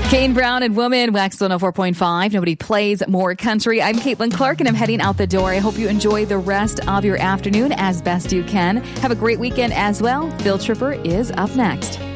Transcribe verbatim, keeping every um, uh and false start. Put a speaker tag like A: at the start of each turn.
A: Kane Brown and Woman, Wax one oh four point five. Nobody plays more country. I'm Caitlin Clark, and I'm heading out the door. I hope you enjoy the rest of your afternoon as best you can. Have a great weekend as well. Field Tripper is up next.